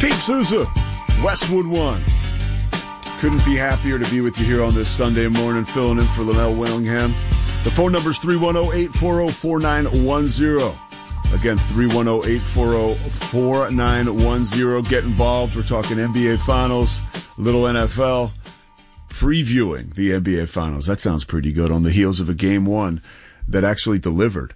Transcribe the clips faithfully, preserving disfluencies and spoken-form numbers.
Pete Souza, Westwood One. Couldn't be happier to be with you here on this Sunday morning, filling in for Linnell Willingham. The phone number is three one zero, eight four zero, four nine one zero. Again, three one zero, eight four zero, four nine one zero. Get involved. We're talking N B A Finals, little N F L, previewing the N B A Finals. That sounds pretty good on the heels of a game one that actually delivered.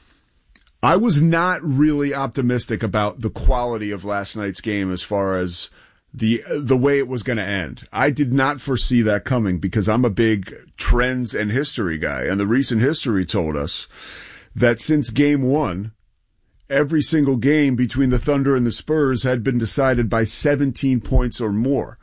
I was not really optimistic about the quality of last night's game as far as the the way it was going to end. I did not foresee that coming because I'm a big trends and history guy, and the recent history told us that since game one, every single game between the Thunder and the Spurs had been decided by seventeen points or more.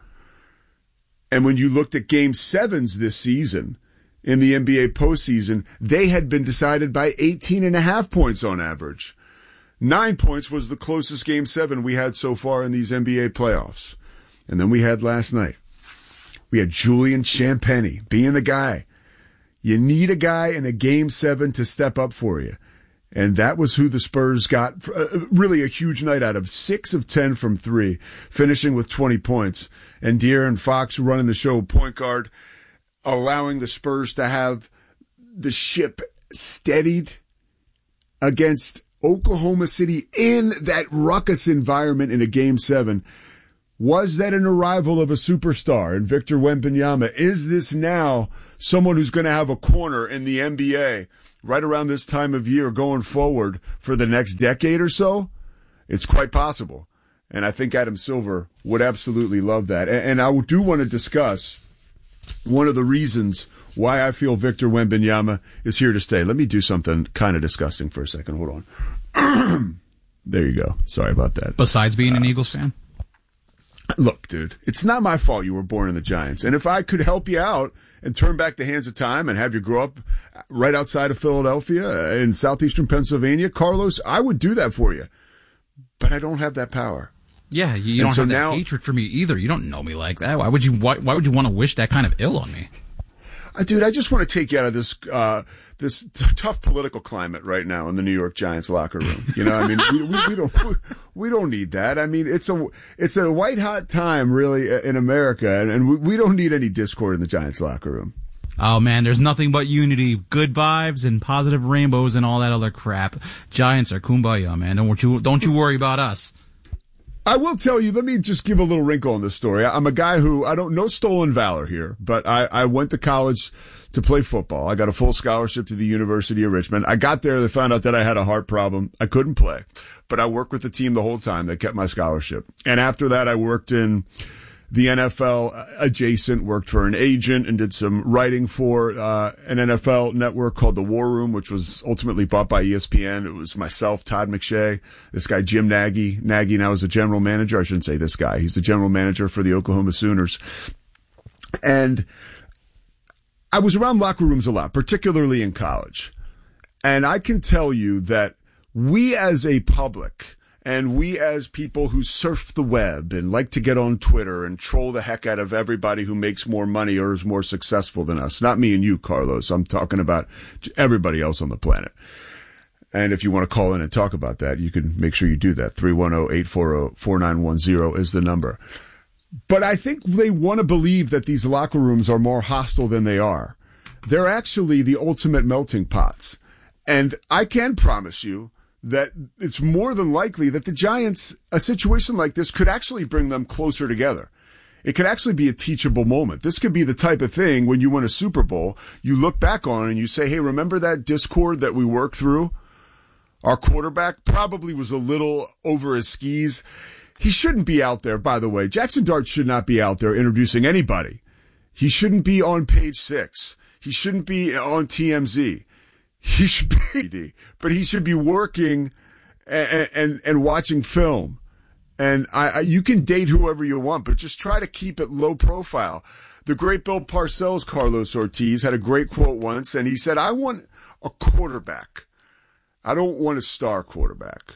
And when you looked at game sevens this season in the N B A postseason, they had been decided by eighteen and a half points on average. Nine points was the closest game seven we had so far in these N B A playoffs. And then we had last night. We had Julian Champagnie being the guy. You need a guy in a game seven to step up for you. And that was who the Spurs got really a huge night out of. Six of ten from three, finishing with twenty points. And De'Aaron Fox running the show point guard, allowing the Spurs to have the ship steadied against Oklahoma City in that ruckus environment in a game seven. Was that an arrival of a superstar in Victor Wembanyama? Is this now someone who's going to have a corner in the N B A right around this time of year going forward for the next decade or so? It's quite possible. And I think Adam Silver would absolutely love that. And I do want to discuss one of the reasons why I feel Victor Wembanyama is here to stay. Let me do something kind of disgusting for a second. Hold on. There you go. Sorry about that. Besides being uh, an Eagles fan? Look, dude, it's not my fault you were born in the Giants. And if I could help you out and turn back the hands of time and have you grow up right outside of Philadelphia in southeastern Pennsylvania, Carlos, I would do that for you. But I don't have that power. Yeah, you, you don't so have that now, hatred for me either. You don't know me like that. Why would you? Why, why would you want to wish that kind of ill on me? Uh, dude, I just want to take you out of this uh, this t- tough political climate right now in the New York Giants locker room. You know, I mean, we, we, we don't we, we don't need that. I mean, it's a it's a white hot time really in America, and, and we, we don't need any discord in the Giants locker room. Oh man, there's nothing but unity, good vibes, and positive rainbows, and all that other crap. Giants are kumbaya, man. Don't you don't you worry about us. I will tell you, let me just give a little wrinkle on this story. I'm a guy who, I don't know stolen valor here, but I, I went to college to play football. I got a full scholarship to the University of Richmond. I got there, they found out that I had a heart problem. I couldn't play, but I worked with the team the whole time that kept my scholarship. And after that, I worked in the N F L adjacent, worked for an agent and did some writing for uh, an N F L network called The War Room, which was ultimately bought by E S P N. It was myself, Todd McShay, this guy Jim Nagy. Nagy now is the general manager. I shouldn't say this guy. He's the general manager for the Oklahoma Sooners. And I was around locker rooms a lot, particularly in college. And I can tell you that we as a public, and we as people who surf the web and like to get on Twitter and troll the heck out of everybody who makes more money or is more successful than us. Not me and you, Carlos. I'm talking about everybody else on the planet. And if you want to call in and talk about that, you can make sure you do that. three one zero, eight four zero, four nine one zero is the number. But I think they want to believe that these locker rooms are more hostile than they are. They're actually the ultimate melting pots. And I can promise you that it's more than likely that the Giants, a situation like this could actually bring them closer together. It could actually be a teachable moment. This could be the type of thing when you win a Super Bowl, you look back on and you say, hey, remember that discord that we worked through? Our quarterback probably was a little over his skis. He shouldn't be out there, by the way. Jackson Dart should not be out there introducing anybody. He shouldn't be on page six. He shouldn't be on T M Z. He should be, but he should be working and, and, and watching film. And I, I, you can date whoever you want, but just try to keep it low profile. The great Bill Parcells, Carlos Ortiz, had a great quote once, and he said, I want a quarterback. I don't want a star quarterback.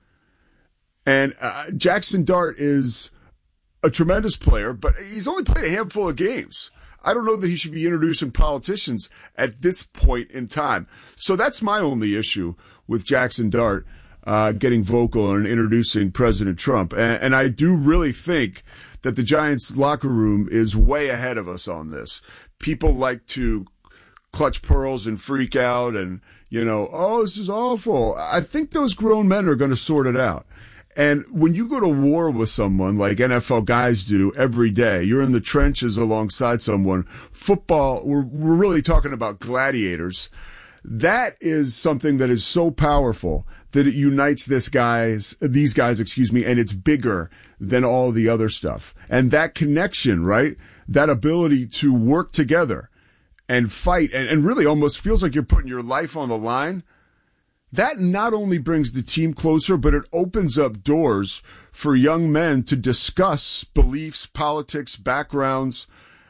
And uh, Jackson Dart is a tremendous player, but he's only played a handful of games. I don't know that he should be introducing politicians at this point in time. So that's my only issue with Jackson Dart. uh, getting vocal and introducing President Trump. And, and I do really think that the Giants locker room is way ahead of us on this. People like to clutch pearls and freak out and, you know, oh, this is awful. I think those grown men are going to sort it out. And when you go to war with someone like N F L guys do every day, you're in the trenches alongside someone. Football, we're, we're really talking about gladiators. That is something that is so powerful that it unites this guys, these guys, excuse me, and it's bigger than all the other stuff. And that connection, right? That ability to work together and fight and, and really almost feels like you're putting your life on the line. That not only brings the team closer, but it opens up doors for young men to discuss beliefs, politics, backgrounds,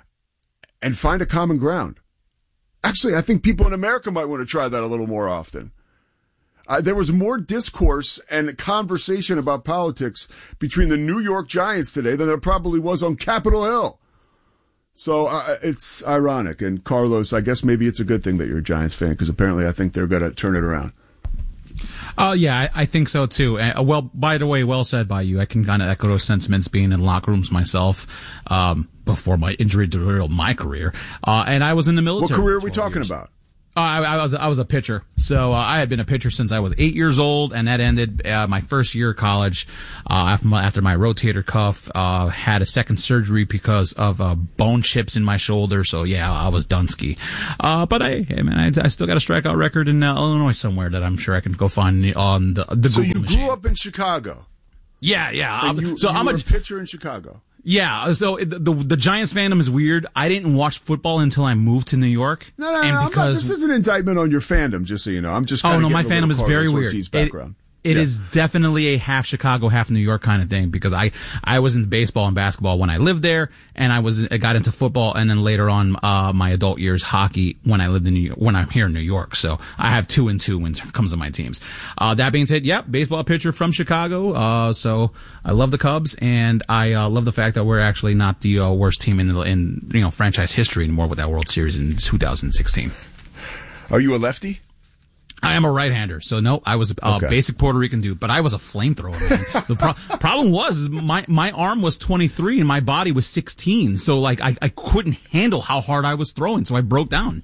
and find a common ground. Actually, I think people in America might want to try that a little more often. Uh, there was more discourse and conversation about politics between the New York Giants today than there probably was on Capitol Hill. So uh, it's ironic. And Carlos, I guess maybe it's a good thing that you're a Giants fan, because apparently I think they're going to turn it around. Oh, uh, yeah, I, I think so, too. Uh, well, by the way, well said by you. I can kind of echo those sentiments being in locker rooms myself um, before my injury derailed my career. Uh, and I was in the military. What career are we talking years. about? Uh, I, I was I was a pitcher, so uh, I had been a pitcher since I was eight years old, and that ended uh, my first year of college. Uh, after my, after my rotator cuff, uh, had a second surgery because of uh, bone chips in my shoulder. So yeah, I was Dunsky. Uh, but I, hey man, I, I still got a strikeout record in uh, Illinois somewhere that I'm sure I can go find on the, the so Google you machine. grew up in Chicago. Yeah, yeah. You, so you I'm were a, a pitcher in Chicago. Yeah, so the, the the Giants fandom is weird. I didn't watch football until I moved to New York. No, no, and no. Because, not, this is an indictment on your fandom, just so you know. I'm just. Oh no, my fandom is very weird. Background. It, it yeah. is definitely a half Chicago, half New York kind of thing, because I I was in baseball and basketball when I lived there, and I was I got into football, and then later on uh my adult years hockey when I lived in New York, when I'm here in New York. So I have two and two when it comes to my teams. Uh that being said, yep, baseball pitcher from Chicago. Uh so I love the Cubs, and I uh, love the fact that we're actually not the uh, worst team in in you know franchise history anymore with that World Series in two thousand sixteen. Are you a lefty? I am a right-hander, so no, I was a uh, okay. basic Puerto Rican dude, but I was a flamethrower, man. The pro- problem was is my my arm was twenty-three and my body was sixteen, so like I, I couldn't handle how hard I was throwing, so I broke down.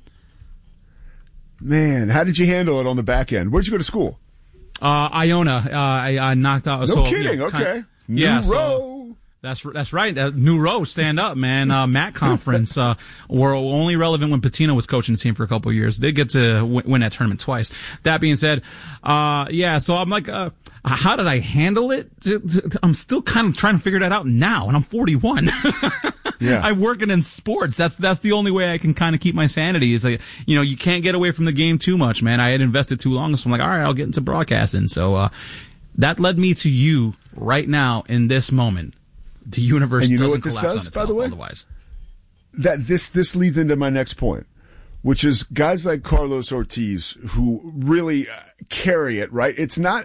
Man, how did you handle it on the back end? Where'd you go to school? Uh, Iona. Uh, I, I knocked out. No so, kidding. Yeah, okay. Kind, New yeah, row. So, That's that's right. Uh, New Row, stand up, man. Uh, Matt Conference uh, were only relevant when Patino was coaching the team for a couple of years. They get to w- win that tournament twice. That being said, uh, yeah. So I'm like, uh, how did I handle it? I'm still kind of trying to figure that out now, and I'm forty-one. Yeah. I'm working in sports. That's that's the only way I can kind of keep my sanity. Is like, you know, you can't get away from the game too much, man. I had invested too long, so I'm like, all right, I'll get into broadcasting. So uh, that led me to you right now in this moment. The universe and you know doesn't what this collapse says, on itself by the way? Otherwise. That this this leads into my next point, which is guys like Carlos Ortiz who really uh, carry it, right? It's not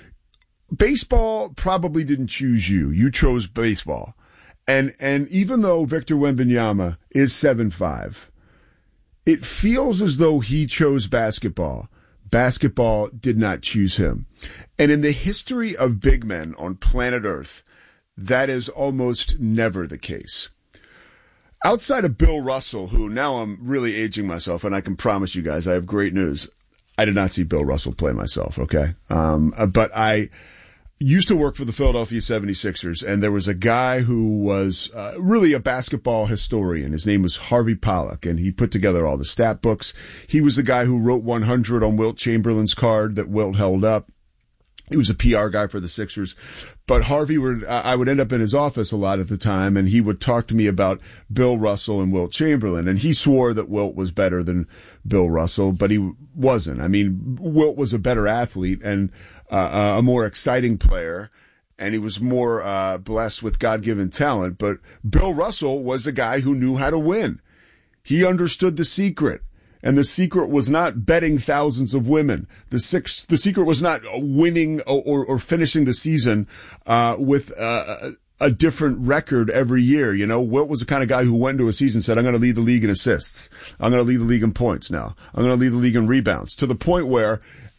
baseball probably didn't choose you. You chose baseball. And and even though Victor Wembanyama is seven five, it feels as though he chose basketball. Basketball did not choose him. And in the history of big men on planet Earth, that is almost never the case. Outside of Bill Russell, who now I'm really aging myself, and I can promise you guys I have great news. I did not see Bill Russell play myself, okay? Um, but I used to work for the Philadelphia seventy-sixers, and there was a guy who was uh, really a basketball historian. His name was Harvey Pollack, and he put together all the stat books. He was the guy who wrote one hundred on Wilt Chamberlain's card that Wilt held up. He was a P R guy for the Sixers. But Harvey, would I would end up in his office a lot at the time, and he would talk to me about Bill Russell and Wilt Chamberlain. And he swore that Wilt was better than Bill Russell, but he wasn't. I mean, Wilt was a better athlete and uh, a more exciting player, and he was more uh, blessed with God-given talent. But Bill Russell was a guy who knew how to win. He understood the secret. And the secret was not betting thousands of women. The six, the secret was not winning or, or, or finishing the season uh, with uh, a different record every year. You know, Wilt was the kind of guy who went into a season and said, I'm going to lead the league in assists. I'm going to lead the league in points now. I'm going to lead the league in rebounds. To the point where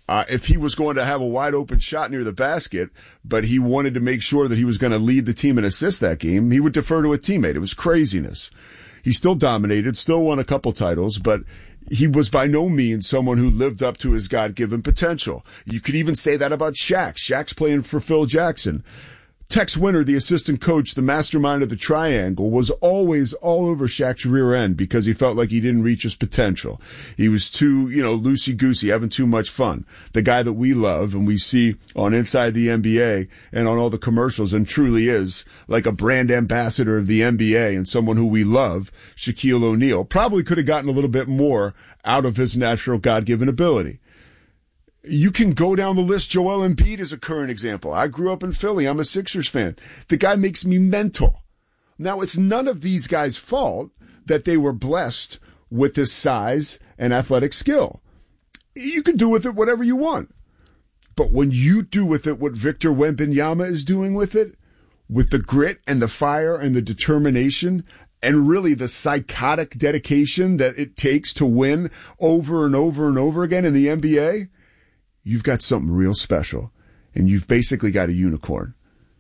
Uh, if he was going to have a wide open shot near the basket, but he wanted to make sure that he was going to lead the team and assist that game, he would defer to a teammate. It was craziness. He still dominated, still won a couple titles, but he was by no means someone who lived up to his God-given potential. You could even say that about Shaq. Shaq's playing for Phil Jackson. Tex Winter, the assistant coach, the mastermind of the triangle, was always all over Shaq's rear end because he felt like he didn't reach his potential. He was too, you know, loosey-goosey, having too much fun. The guy that we love and we see on Inside the N B A and on all the commercials and truly is like a brand ambassador of the N B A and someone who we love, Shaquille O'Neal, probably could have gotten a little bit more out of his natural God-given ability. You can go down the list. Joel Embiid is a current example. I grew up in Philly. I'm a Sixers fan. The guy makes me mental. Now, it's none of these guys' fault that they were blessed with this size and athletic skill. You can do with it whatever you want. But when you do with it what Victor Wembanyama is doing with it, with the grit and the fire and the determination and really the psychotic dedication that it takes to win over and over and over again in the N B A, you've got something real special, and you've basically got a unicorn.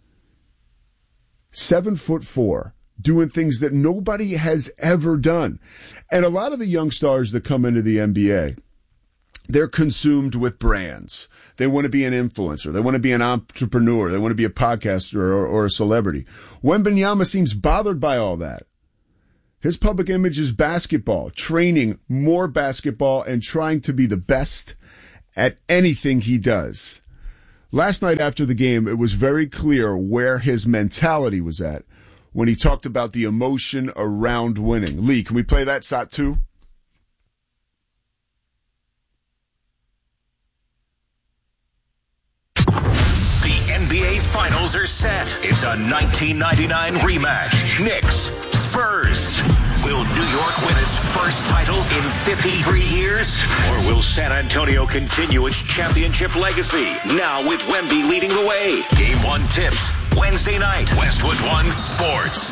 Seven foot four, doing things that nobody has ever done. And a lot of the young stars that come into the N B A, they're consumed with brands. They want to be an influencer. They want to be an entrepreneur. They want to be a podcaster or, or a celebrity. Wembanyama seems bothered by all that. His public image is basketball, training more basketball, and trying to be the best at anything he does. Last night after the game, it was very clear where his mentality was at when he talked about the emotion around winning. Lee, can we play that shot too? The N B A Finals are set. It's a nineteen ninety-nine rematch. Knicks, Spurs. Will New York win its first title in fifty-three years? Or will San Antonio continue its championship legacy? Now with Wemby leading the way. Game one tips Wednesday night. Westwood One Sports.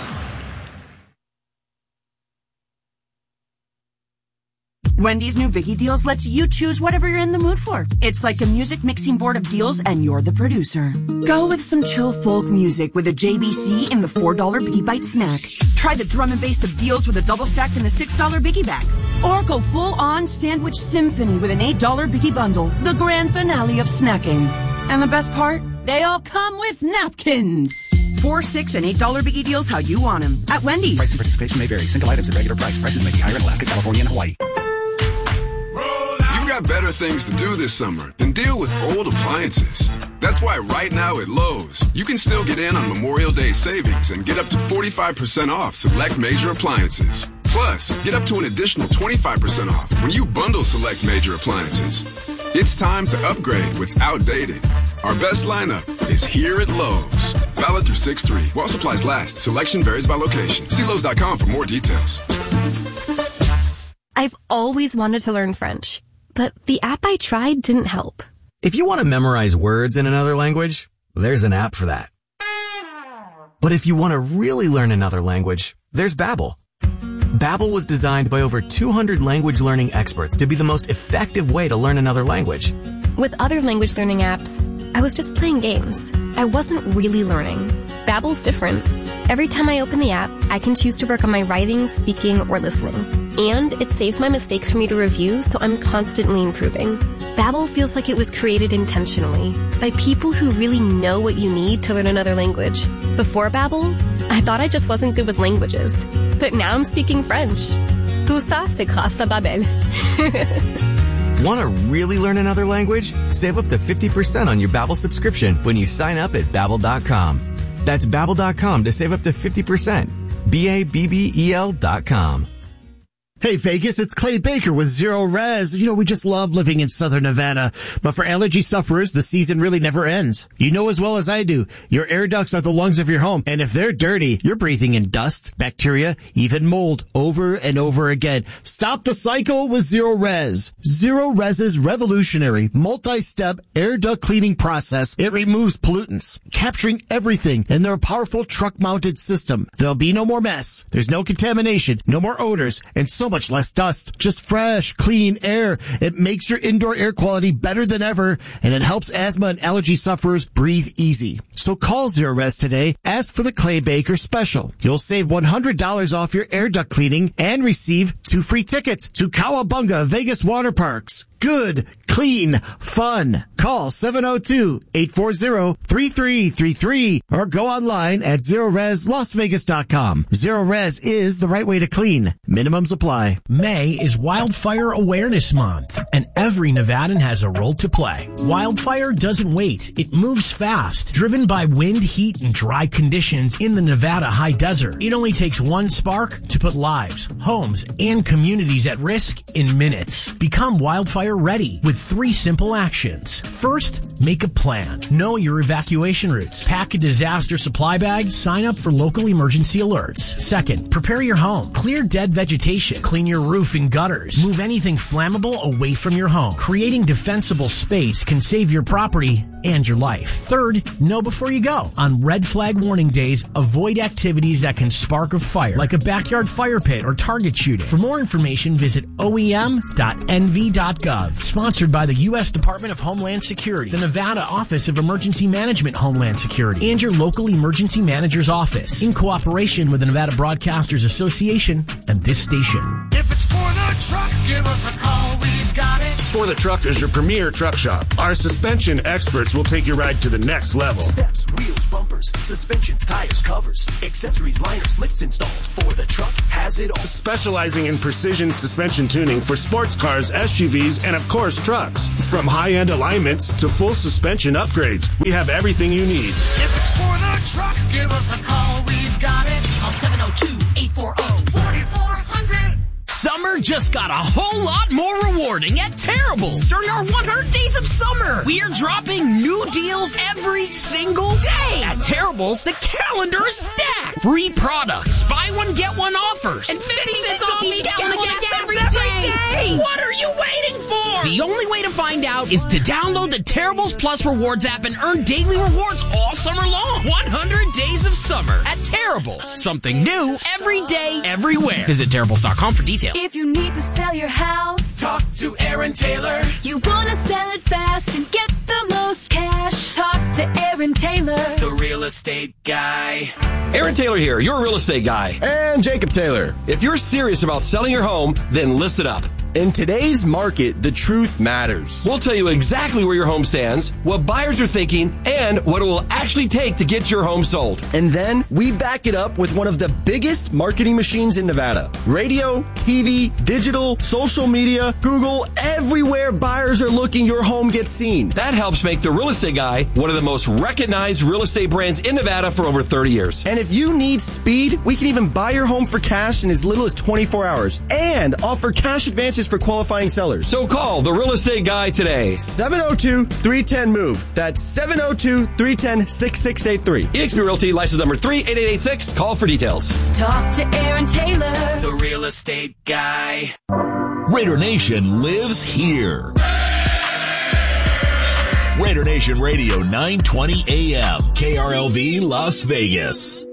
Wendy's new Biggie Deals lets you choose whatever you're in the mood for. It's like a music mixing board of deals and you're the producer. Go with some chill folk music with a J B C in the four dollar Biggie Bite snack. Try the drum and bass of deals with a double stack in the six dollar Biggie Bag. Or go full on sandwich symphony with an eight dollar Biggie Bundle. The grand finale of snacking. And the best part? They all come with napkins. Four, six, and eight dollar Biggie Deals how you want them. At Wendy's. Price and participation may vary. Single items at regular price. Prices may be higher in Alaska, California, and Hawaii. You've got better things to do this summer than deal with old appliances. That's why right now at Lowe's, you can still get in on Memorial Day savings and get up to forty-five percent off select major appliances. Plus, get up to an additional twenty-five percent off when you bundle select major appliances. It's time to upgrade what's outdated. Our best lineup is here at Lowe's. Valid through six three. While supplies last. Selection varies by location. See Lowe's dot com for more details. I've always wanted to learn French, but the app I tried didn't help. If you want to memorize words in another language, there's an app for that. But if you want to really learn another language, there's Babbel. Babbel was designed by over two hundred language learning experts to be the most effective way to learn another language. With other language learning apps, I was just playing games. I wasn't really learning. Babbel's different. Every time I open the app, I can choose to work on my writing, speaking, or listening. And it saves my mistakes for me to review, so I'm constantly improving. Babbel feels like it was created intentionally by people who really know what you need to learn another language. Before Babbel, I thought I just wasn't good with languages. But now I'm speaking French. Tout ça, c'est grâce à Babbel. Want to really learn another language? Save up to fifty percent on your Babbel subscription when you sign up at Babbel dot com. That's Babbel dot com to save up to fifty percent. B A B B E L dot com. Hey Vegas, it's Clay Baker with Zero Res. You know, we just love living in Southern Nevada. But for allergy sufferers, the season really never ends. You know as well as I do, your air ducts are the lungs of your home. And if they're dirty, you're breathing in dust, bacteria, even mold over and over again. Stop the cycle with Zero Res. Zero Res's revolutionary multi-step air duct cleaning process. It removes pollutants, capturing everything in their powerful truck-mounted system. There'll be no more mess. There's no contamination, no more odors, and so much much less dust. Just fresh, clean air. It makes your indoor air quality better than ever, and it helps asthma and allergy sufferers breathe easy. So call Zerorez today. Ask for the Clay Baker Special. You'll save one hundred dollars off your air duct cleaning and receive two free tickets to Cowabunga Vegas Water Parks. Good, clean, fun. Call seven oh two, eight four zero, three three three three or go online at Zerorez Las Vegas dot com. Zerorez is the right way to clean. Minimums apply. May is Wildfire Awareness Month, and every Nevadan has a role to play. Wildfire doesn't wait. It moves fast. Driven by wind, heat, and dry conditions in the Nevada high desert, it only takes one spark to put lives, homes, and communities at risk in minutes. Become Wildfire ready with three simple actions. First, make a plan. Know your evacuation routes. Pack a disaster supply bag. Sign up for local emergency alerts. Second, prepare your home. Clear dead vegetation. Clean your roof and gutters. Move anything flammable away from your home. Creating defensible space can save your property and your life. Third, know before you go. On red flag warning days, avoid activities that can spark a fire, like a backyard fire pit or target shooting. For more information, visit O E M dot N V dot gov. Sponsored by the U S Department of Homeland Security, the Nevada Office of Emergency Management Homeland Security, and your local emergency manager's office, in cooperation with the Nevada Broadcasters Association and this station. If it's for the truck, give us a call, we've got it. For the Truck is your premier truck shop. Our suspension experts will take your ride to the next level. Steps, wheels, bumpers, suspensions, tires, covers, accessories, liners, lifts installed. For the Truck has it all. Specializing in precision suspension tuning for sports cars, S U Vs, and of course trucks. From high-end alignments to full suspension upgrades, we have everything you need. If it's for the truck, give us a call, we've got it. Call seven oh two, eight four zero, four four zero zero. Summer just got a whole lot more rewarding at Terrible's. During our one hundred days of summer, we are dropping new deals every single day. At Terrible's, the calendar is stacked. Free products, buy one, get one offers, and fifty cents off each gallon of gas every day. What are you waiting for? The only way to find out is to download the Terrible's Plus Rewards app and earn daily rewards all summer long. one hundred days of summer at Terrible's. Something new every day, everywhere. Visit Terrible's dot com for details. If you need to sell your house, talk to Aaron Taylor. You want to sell it fast and get the most cash, talk to Aaron Taylor, the real estate guy. Aaron Taylor here, your real estate guy. And Jacob Taylor. If you're serious about selling your home, then listen up. In today's market, the truth matters. We'll tell you exactly where your home stands, what buyers are thinking, and what it will actually take to get your home sold. And then we back it up with one of the biggest marketing machines in Nevada. Radio, T V, digital, social media, Google, everywhere buyers are looking, your home gets seen. That helps make The Real Estate Guy one of the most recognized real estate brands in Nevada for over thirty years. And if you need speed, we can even buy your home for cash in as little as twenty-four hours and offer cash advances for qualifying sellers. So call The Real Estate Guy today. seven oh two, three one zero, MOVE. That's seven oh two, three one zero, six six eight three. eXp Realty, license number three eight eight eight six. Call for details. talk to Aaron Taylor, the real estate guy. Raider Nation lives here. Raider Nation Radio, nine twenty A M, K R L V Las Vegas.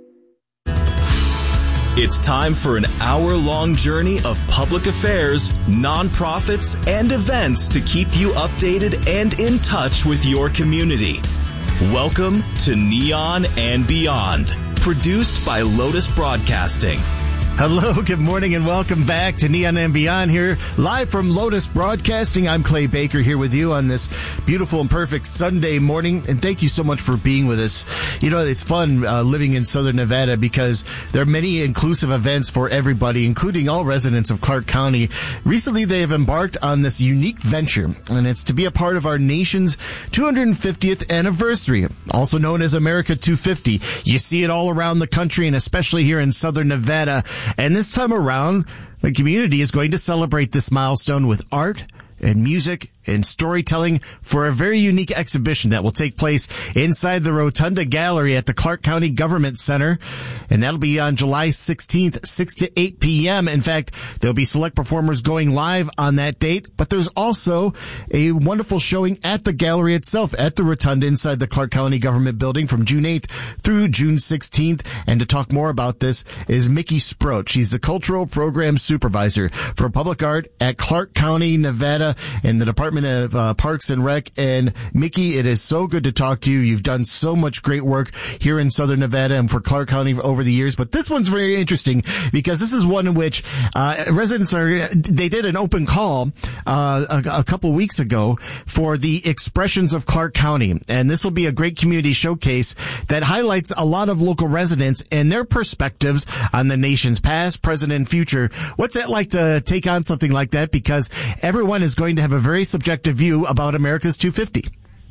It's time for an hour-long journey of public affairs, nonprofits, and events to keep you updated and in touch with your community. Welcome to Neon and Beyond, produced by Lotus Broadcasting. Hello, good morning, and welcome back to Neon and Beyond here, live from Lotus Broadcasting. I'm Clay Baker here with you on this beautiful and perfect Sunday morning, and thank you so much for being with us. You know, it's fun uh, living in Southern Nevada because there are many inclusive events for everybody, including all residents of Clark County. Recently, they have embarked on this unique venture, and it's to be a part of our nation's two hundred fiftieth anniversary, also known as America two fifty. You see it all around the country, and especially here in Southern Nevada. And this time around, the community is going to celebrate this milestone with art and music and storytelling for a very unique exhibition that will take place inside the Rotunda Gallery at the Clark County Government Center. And that'll be on July sixteenth, six to eight p.m. In fact, there'll be select performers going live on that date, but there's also a wonderful showing at the gallery itself at the Rotunda inside the Clark County Government Building from June eighth through June sixteenth. And to talk more about this is Mickey Sproat. She's the Cultural Program Supervisor for Public Art at Clark County, Nevada, in the Department of uh, Parks and Rec. And Mickey, it is so good to talk to you. You've done so much great work here in Southern Nevada and for Clark County over the years. But this one's very interesting because this is one in which uh, residents are, they did an open call uh, a, a couple weeks ago for the Expressions of Clark County. And this will be a great community showcase that highlights a lot of local residents and their perspectives on the nation's past, present, and future. What's that like to take on something like that? Because everyone is going to have a very subjective view about America's two fifty.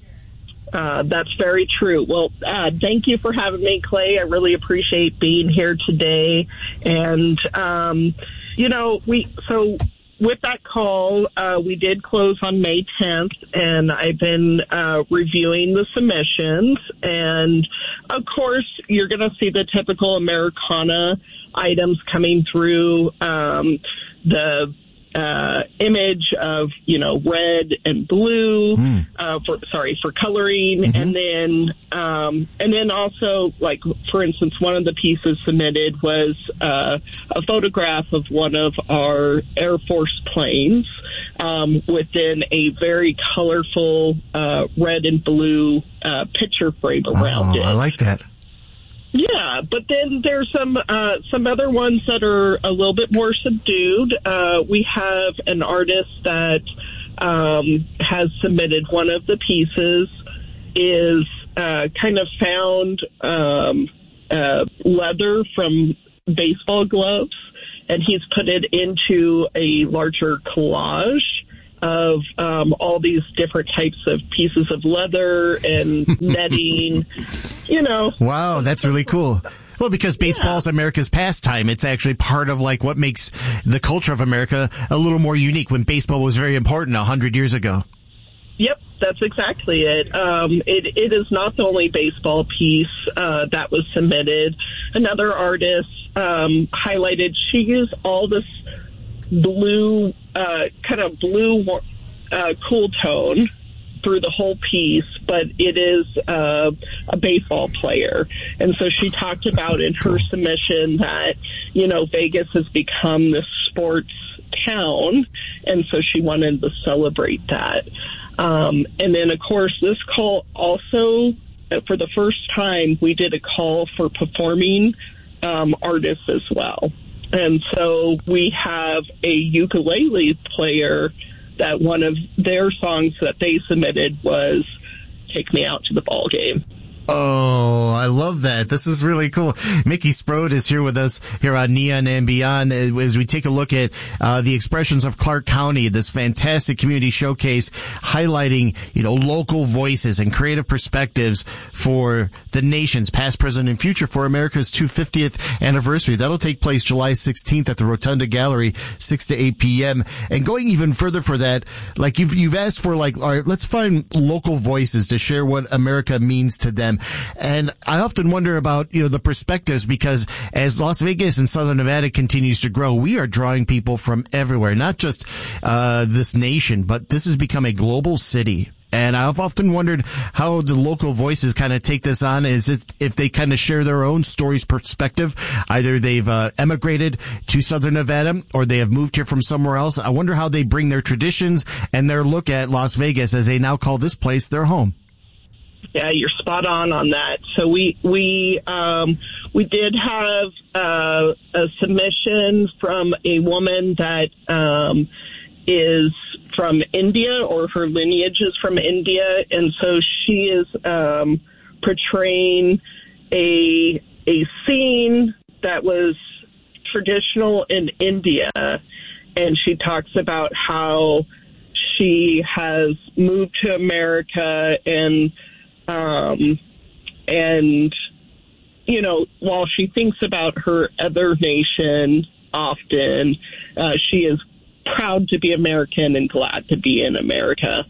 Uh, that's very true. Well, uh, thank you for having me, Clay. I really appreciate being here today. And, um, you know, we, so with that call, uh, we did close on May tenth, and I've been, uh, reviewing the submissions. And of course, you're going to see the typical Americana items coming through, um, the, uh, image of, you know, red and blue, mm. uh, for, sorry, for coloring. Mm-hmm. And then, um, and then also, like, for instance, one of the pieces submitted was, uh, a photograph of one of our Air Force planes, um, within a very colorful, uh, red and blue, uh, picture frame around oh, it. I like that. Yeah, but then there's some uh, some other ones that are a little bit more subdued. Uh, we have an artist that um, has submitted one of the pieces is uh, kind of found um, uh, leather from baseball gloves, and he's put it into a larger collage of um, all these different types of pieces of leather and netting, you know. Wow, that's really cool. Well, because baseball's yeah. America's pastime, it's actually part of like what makes the culture of America a little more unique when baseball was very important a hundred years ago. Yep, that's exactly it. Um, it. It is not the only baseball piece uh, that was submitted. Another artist um, highlighted, she used all this blue, uh, kind of blue, uh, cool tone through the whole piece, but it is uh, a baseball player. And so she talked about in her submission that, you know, Vegas has become this sports town, and so she wanted to celebrate that. Um, and then, of course, this call also, for the first time, we did a call for performing um, artists as well. And so we have a ukulele player that one of their songs that they submitted was Take Me Out to the Ball Game. Oh, I love that. This is really cool. Mickey Sproat is here with us here on Neon and Beyond as we take a look at uh, the Expressions of Clark County, this fantastic community showcase highlighting, you know, local voices and creative perspectives for the nation's past, present, and future for America's two hundred fiftieth anniversary. That'll take place July sixteenth at the Rotunda Gallery, six to eight p.m. And going even further for that, like you've, you've asked for, like, all right, let's find local voices to share what America means to them. And I often wonder about, you know, the perspectives, because as Las Vegas and Southern Nevada continues to grow, we are drawing people from everywhere, not just uh this nation, but this has become a global city. And I've often wondered how the local voices kind of take this on, is it if they kind of share their own stories perspective. Either they've uh, emigrated to Southern Nevada or they have moved here from somewhere else. I wonder how they bring their traditions and their look at Las Vegas as they now call this place their home. Yeah, you're spot on on that. So we we um, we did have uh, a submission from a woman that um, is from India, or her lineage is from India, and so she is um, portraying a a scene that was traditional in India, and she talks about how she has moved to America and Um, and, you know, while she thinks about her other nation often, uh, she is proud to be American and glad to be in America.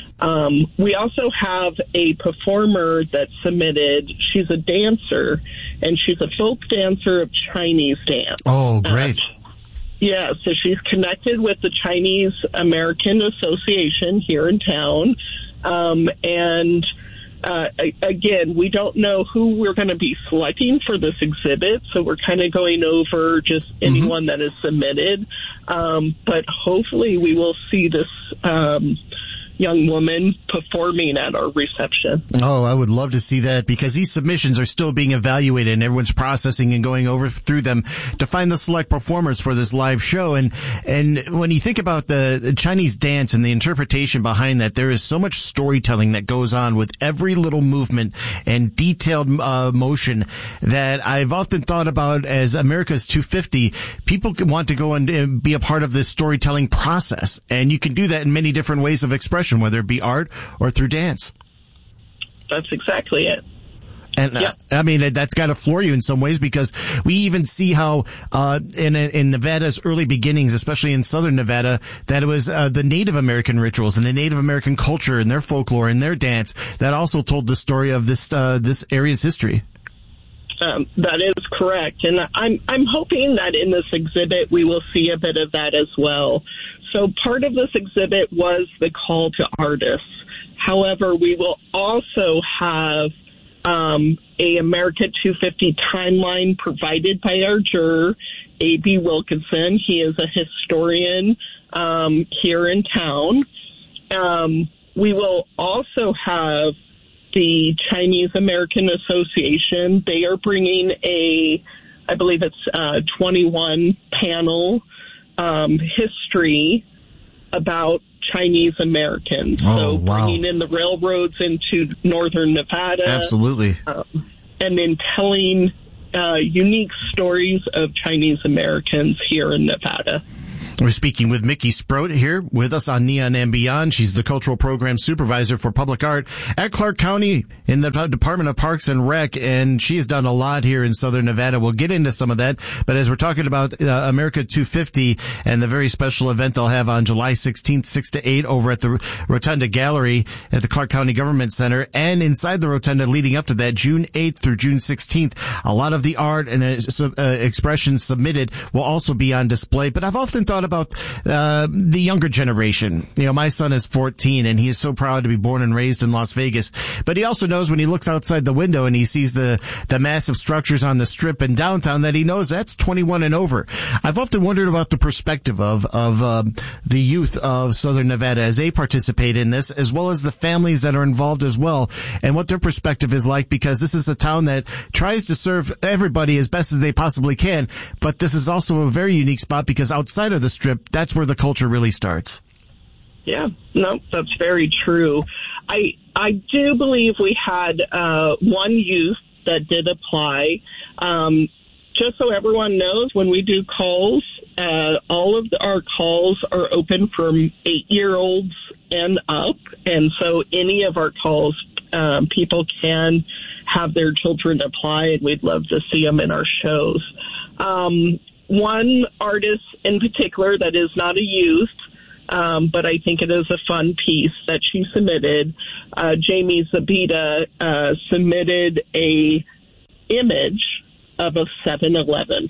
Um, we also have a performer that submitted. She's a dancer, and she's a folk dancer of Chinese dance. Oh, great. Uh, yeah, so she's connected with the Chinese American Association here in town. Um, and uh, again, we don't know who we're going to be selecting for this exhibit, so we're kind of going over just anyone mm-hmm. that is submitted. Um, but hopefully we will see this um, young woman performing at our reception. Oh, I would love to see that, because these submissions are still being evaluated and everyone's processing and going over through them to find the select performers for this live show. And and when you think about the, the Chinese dance and the interpretation behind that, there is so much storytelling that goes on with every little movement and detailed uh, motion that I've often thought about as America's two fifty. People can want to go and be a part of this storytelling process, and you can do that in many different ways of expression, whether it be art or through dance. That's exactly it. And yep. uh, I mean, that's got to floor you in some ways, because we even see how uh in in Nevada's early beginnings, especially in southern Nevada, that it was uh, the Native American rituals and the Native American culture and their folklore and their dance that also told the story of this uh this area's history. Um, that is correct, and I'm I'm hoping that in this exhibit we will see a bit of that as well. So part of this exhibit was the call to artists. However, we will also have um, a America two fifty timeline provided by our juror, A B Wilkinson. He is a historian um, here in town. Um, we will also have the Chinese American Association. They are bringing a, I believe it's a twenty-one panel um, history about Chinese Americans. Oh, so wow. bringing in the railroads into northern Nevada. Absolutely. Um, and then telling uh, unique stories of Chinese Americans here in Nevada. We're speaking with Mickey Sproat here with us on Neon and Beyond. She's the Cultural Program Supervisor for Public Art at Clark County in the Department of Parks and Rec, and she has done a lot here in Southern Nevada. We'll get into some of that, but as we're talking about uh, America two fifty and the very special event they'll have on July sixteenth, six to eight over at the Rotunda Gallery at the Clark County Government Center, and inside the Rotunda leading up to that, June eighth through June sixteenth, a lot of the art and uh, uh, expressions submitted will also be on display. But I've often thought about uh, the younger generation. You know, my son is fourteen, and he is so proud to be born and raised in Las Vegas. But he also knows when he looks outside the window and he sees the, the massive structures on the Strip in downtown that he knows that's twenty-one and over. I've often wondered about the perspective of, of um, the youth of Southern Nevada as they participate in this, as well as the families that are involved as well, and what their perspective is like, because this is a town that tries to serve everybody as best as they possibly can. But this is also a very unique spot, because outside of the Strip, that's where the culture really starts. Yeah, no, that's very true. I I do believe we had uh, one youth that did apply. Um, just so everyone knows, when we do calls, uh, all of the, our calls are open from eight-year-olds and up, and so any of our calls, um, people can have their children apply, and we'd love to see them in our shows. Um, one artist in particular that is not a youth, um, but I think it is a fun piece that she submitted. Uh, Jamie Zabita uh, submitted a image of a seven eleven.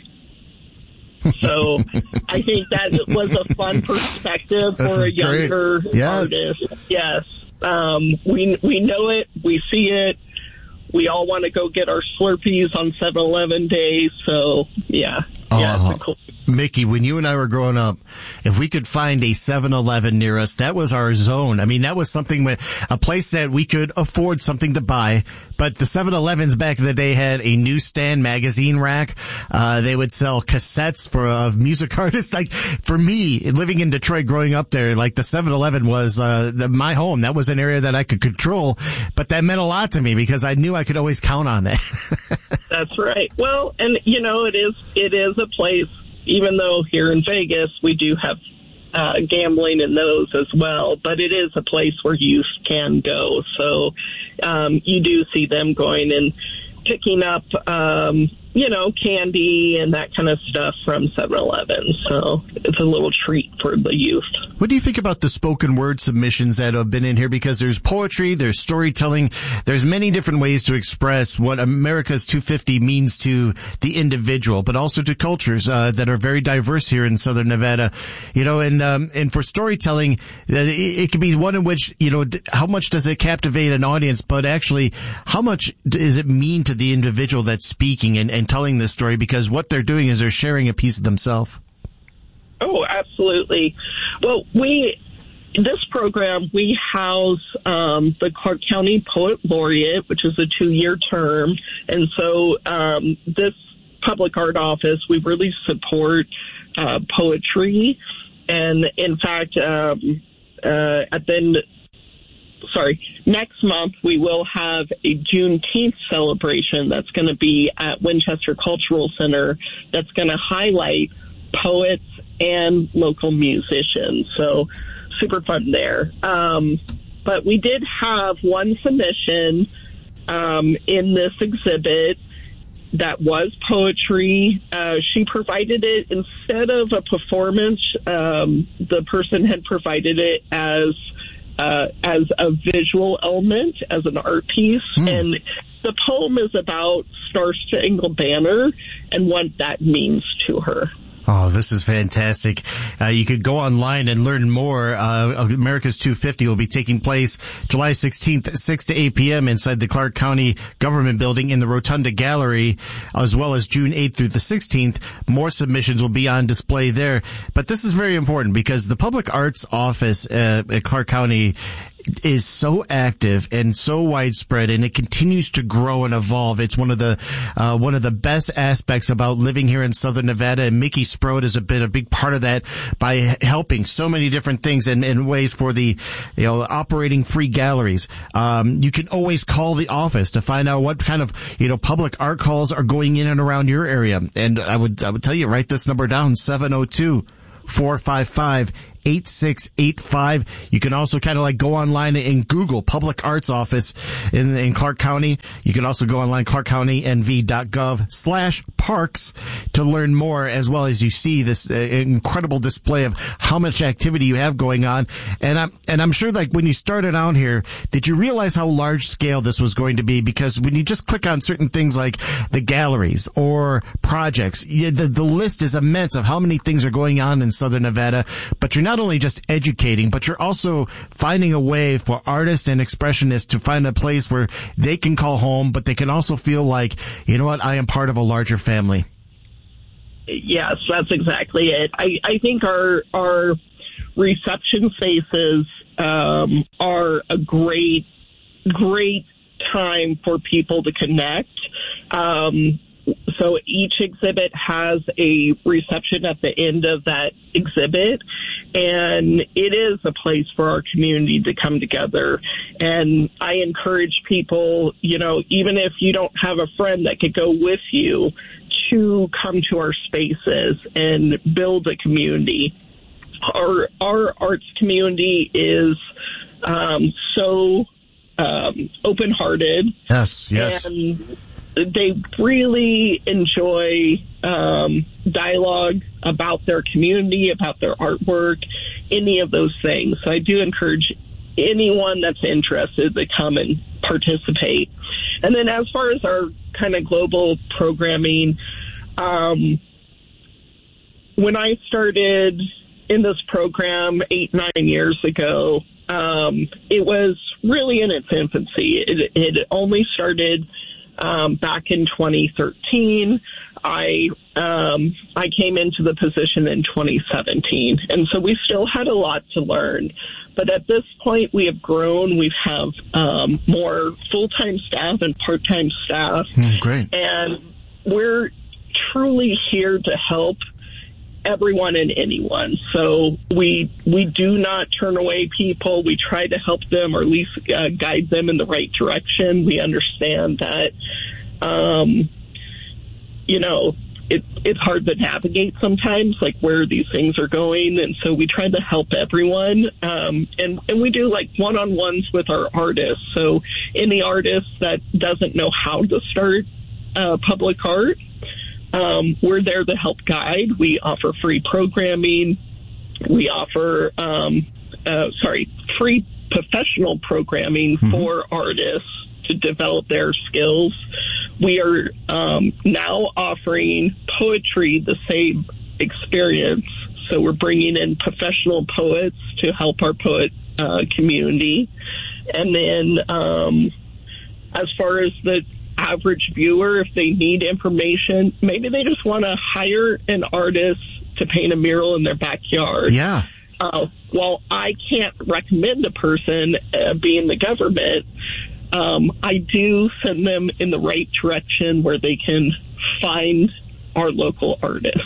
So I think that was a fun perspective This for a is younger great. Yes. artist. Yes. Um, we, we know it. We see it. We all want to go get our Slurpees on seven eleven day. So, yeah. Yeah, Oh, it's a cool. Mickey, when you and I were growing up, if we could find a seven eleven near us, that was our zone. I mean, that was something, with a place that we could afford something to buy. But the seven elevens back in the day had a newsstand magazine rack. Uh, they would sell cassettes for uh, music artists. Like, for me, living in Detroit, growing up there, like the seven eleven was uh, the, my home. That was an area that I could control. But that meant a lot to me, because I knew I could always count on that. That's right. Well, and, you know, it is it is a place, even though here in Vegas we do have uh, gambling in those as well, but it is a place where youth can go. So um, you do see them going and picking up um, you know, candy and that kind of stuff from seven eleven. So it's a little treat for the youth. What do you think about the spoken word submissions that have been in here? Because there's poetry, there's storytelling, there's many different ways to express what America's two fifty means to the individual, but also to cultures uh, that are very diverse here in Southern Nevada. You know, and um, and for storytelling, it, it could be one in which, you know, how much does it captivate an audience, but actually, how much does it mean to the individual that's speaking and, and telling this story? Because what they're doing is they're sharing a piece of themselves. Oh, absolutely. Well, we, this program, we house um, the Clark County Poet Laureate, which is a two-year term. And so um, this public art office, we really support uh, poetry. And in fact, um, uh, at the end, sorry, next month we will have a Juneteenth celebration that's going to be at Winchester Cultural Center that's going to highlight poets and local musicians. So super fun there. Um, but we did have one submission um, in this exhibit that was poetry. Uh, she provided it instead of a performance. Um, the person had provided it as uh, as a visual element, as an art piece. Mm. And the poem is about Star Spangled Banner and what that means to her. Oh, this is fantastic. Uh, you could go online and learn more. Uh, America's two fifty will be taking place July sixteenth, six to eight p.m. inside the Clark County Government Building in the Rotunda Gallery, as well as June eighth through the sixteenth. More submissions will be on display there. But this is very important because the Public Arts Office uh, at Clark County is so active and so widespread, and it continues to grow and evolve. It's one of the uh, one of the best aspects about living here in Southern Nevada, and Mickey Sprode has been a big part of that by helping so many different things and, and ways for the, you know, operating free galleries. Um, you can always call the office to find out what kind of, you know, public art calls are going in and around your area. And I would I would tell you, write this number down: seven oh two, four five five, eight six eight five. You can also kind of like go online and Google Public Arts Office in, in Clark County. You can also go online, clark county n v dot gov slash parks to learn more, as well as you see this uh, incredible display of how much activity you have going on. And I'm, and I'm sure, like, when you started out here, did you realize how large scale this was going to be? Because when you just click on certain things like the galleries or projects, you, the, the list is immense of how many things are going on in Southern Nevada, but you're not only just educating, but you're also finding a way for artists and expressionists to find a place where they can call home, but they can also feel like, you know what, I am part of a larger family. Yes, that's exactly it. I, I think our our reception spaces um, are a great, great time for people to connect. Um, So each exhibit has a reception at the end of that exhibit, and it is a place for our community to come together. And I encourage people, you know, even if you don't have a friend that could go with you, to come to our spaces and build a community. Our, our arts community is um, so um, open-hearted. Yes, yes. And they really enjoy um, dialogue about their community, about their artwork, any of those things. So I do encourage anyone that's interested to come and participate. And then as far as our kind of global programming, um, when I started in this program eight, nine years ago, um, it was really in its infancy. It, it only started Um, back in twenty thirteen. I um, I came into the position in twenty seventeen, and so we still had a lot to learn. But at this point, we have grown. We have um, more full-time staff and part-time staff. Mm, great. And we're truly here to help everyone and anyone. So we we do not turn away people. We try to help them, or at least uh, guide them in the right direction. We understand that, um, you know, it, it's hard to navigate sometimes, like where these things are going. And so we try to help everyone. Um, and, and we do like one-on-ones with our artists. So any artist that doesn't know how to start uh, public art, um, we're there to help guide. We offer free programming. We offer, um, uh, sorry, free professional programming mm-hmm. for artists to develop their skills. We are um, now offering poetry the same experience. So we're bringing in professional poets to help our poet uh, community. And then um, as far as the average viewer, if they need information, maybe they just want to hire an artist to paint a mural in their backyard. Yeah. Uh, while I can't recommend a person, uh, being the government, um, I do send them in the right direction where they can find our local artists.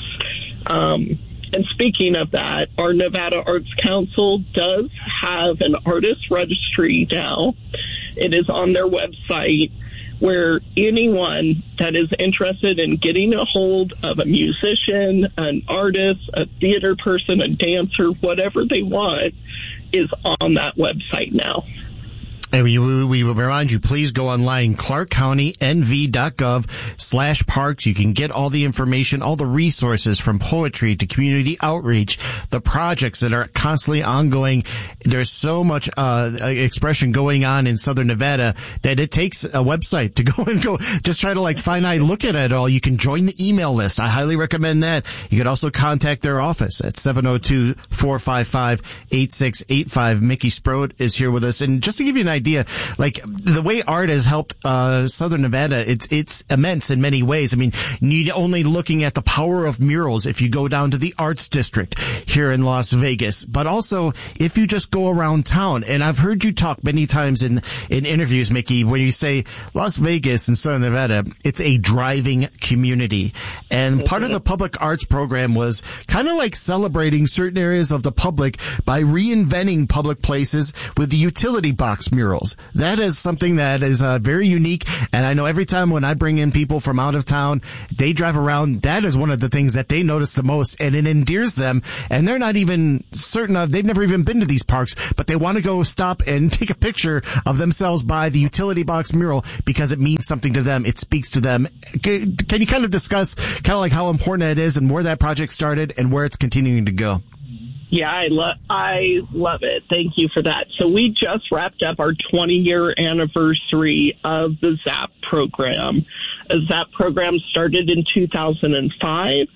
Um, and speaking of that, our Nevada Arts Council does have an artist registry now. It is on their website, where anyone that is interested in getting a hold of a musician, an artist, a theater person, a dancer, whatever they want, is on that website now. And we, we remind you, please go online, clark county n v dot gov slash parks. You can get all the information, all the resources from poetry to community outreach, the projects that are constantly ongoing. There's so much uh expression going on in Southern Nevada that it takes a website to go and go just try to like find out, look at it all. You can join the email list. I highly recommend that. You can also contact their office at seven oh two, four five five, eight six eight five. Mickey Sprode is here with us. And just to give you an idea, idea. Like the way art has helped uh Southern Nevada, it's it's immense in many ways. I mean, you only looking at the power of murals if you go down to the Arts District here in Las Vegas, but also if you just go around town. And I've heard you talk many times in in interviews, Mickey, when you say Las Vegas and Southern Nevada, it's a driving community. And part of the public arts program was kind of like celebrating certain areas of the public by reinventing public places with the utility box murals. That is something that is uh, very unique. And I know every time when I bring in people from out of town, they drive around, that is one of the things that they notice the most, and it endears them. And they're not even certain of, they've never even been to these parks, but they want to go stop and take a picture of themselves by the utility box mural because it means something to them. It speaks to them. Can you kind of discuss kind of like how important it is and where that project started and where it's continuing to go? Yeah, I love I love it. Thank you for that. So we just wrapped up our twenty-year anniversary of the ZAP program. The ZAP program started in two thousand five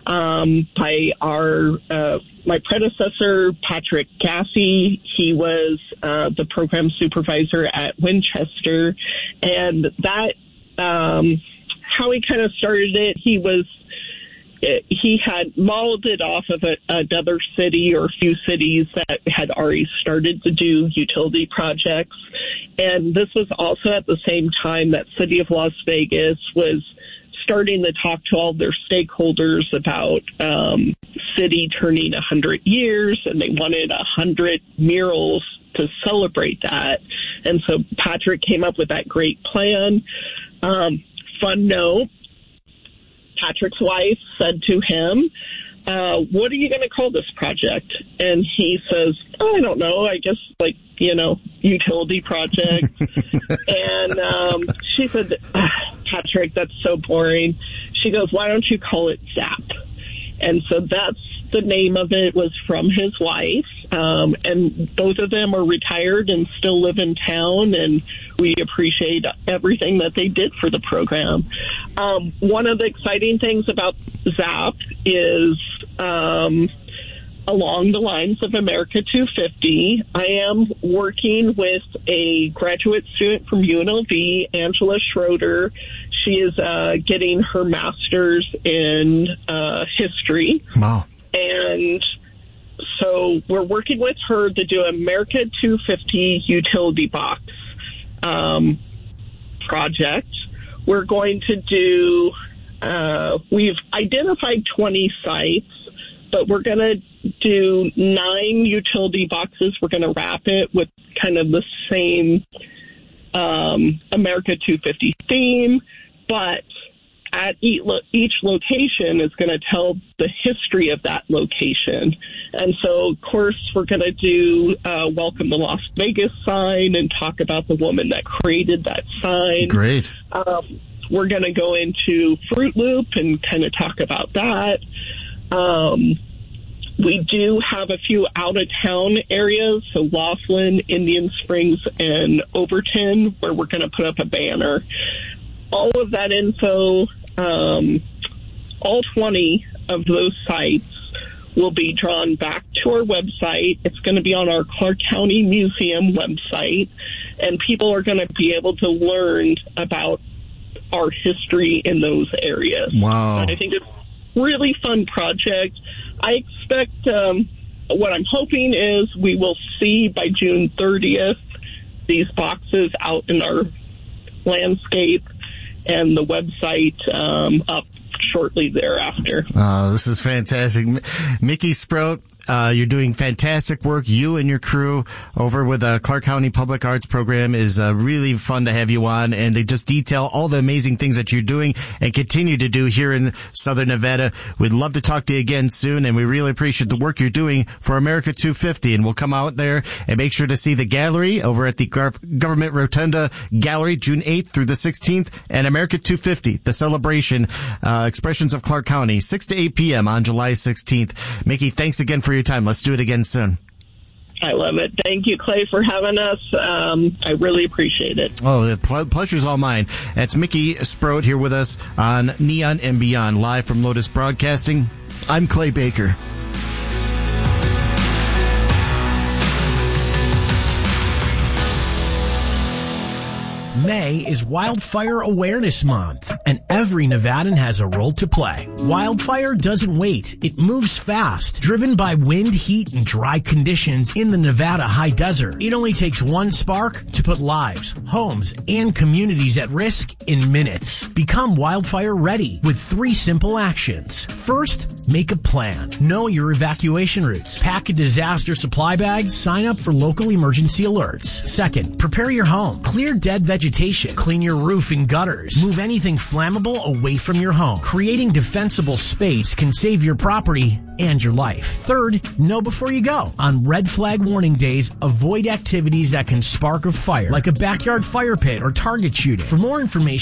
um, by our uh, my predecessor, Patrick Gassy. He was uh, the program supervisor at Winchester, and that um, how he kind of started it. He was. He had modeled it off of a, another city or a few cities that had already started to do utility projects. And this was also at the same time that City of Las Vegas was starting to talk to all their stakeholders about um, city turning one hundred years, and they wanted one hundred murals to celebrate that. And so Patrick came up with that great plan. Um, fun note. Patrick's wife said to him, uh, what are you going to call this project? And he says, oh, I don't know. I guess like, you know, utility project. And um, she said, ah, Patrick, that's so boring. She goes, why don't you call it ZAP? And so that's the name of it, was from his wife. Um, and both of them are retired and still live in town, and we appreciate everything that they did for the program. Um, one of the exciting things about ZAP is um, along the lines of America two fifty, I am working with a graduate student from U N L V, Angela Schroeder. She is uh, getting her master's in uh, history. Wow. And so we're working with her to do America two fifty utility box um, project. We're going to do, uh, we've identified twenty sites, but we're going to do nine utility boxes. We're going to wrap it with kind of the same um, America two fifty theme, but at each location is going to tell the history of that location. And so, of course, we're going to do uh, Welcome to Las Vegas sign and talk about the woman that created that sign. Great. Um, we're going to go into Fruit Loop and kind of talk about that. Um, we do have a few out-of-town areas, so Laughlin, Indian Springs, and Overton, where we're going to put up a banner. All of that info, um, all twenty of those sites will be drawn back to our website. It's going to be on our Clark County Museum website, and people are going to be able to learn about our history in those areas. Wow. And I think it's a really fun project. I expect, um, what I'm hoping is we will see by June thirtieth these boxes out in our landscape and the website um, up shortly thereafter. Oh, this is fantastic. M- Mickey Sproat, uh, you're doing fantastic work. You and your crew over with the Clark County Public Arts Program is uh, really fun to have you on, and they just detail all the amazing things that you're doing and continue to do here in Southern Nevada. We'd love to talk to you again soon, and we really appreciate the work you're doing for America two fifty, and we'll come out there and make sure to see the gallery over at the Government Rotunda Gallery June eighth through the sixteenth, and America two fifty, the celebration, uh, Expressions of Clark County, six to eight p.m. on July sixteenth. Mickey, thanks again for your time. Let's do it again soon. I love it. Thank you, Clay, for having us. Um, I really appreciate it. Oh, the ple- pleasure's all mine. That's Mickey Sproat here with us on Neon and Beyond, live from Lotus Broadcasting. I'm Clay Baker. May is Wildfire Awareness Month, and every Nevadan has a role to play. Wildfire doesn't wait. It moves fast, driven by wind, heat, and dry conditions in the Nevada high desert. It only takes one spark to put lives, homes, and communities at risk in minutes. Become wildfire ready with three simple actions. First, make a plan. Know your evacuation routes. Pack a disaster supply bag. Sign up for local emergency alerts. Second, prepare your home. Clear dead vegetation. Clean your roof and gutters. Move anything flammable away from your home. Creating defensible space can save your property and your life. Third, know before you go. On red flag warning days, avoid activities that can spark a fire, like a backyard fire pit or target shooting. For more information,